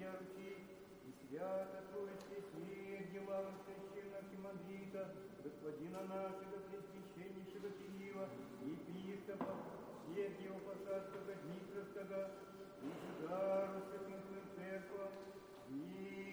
ручи, и свято Троице смерть дела священноархимандрита, господина нашего пресвященнейшего Кирилла, епископа Сергиева Посадского Дмитровского, и сюда рассветным твоим церквам, и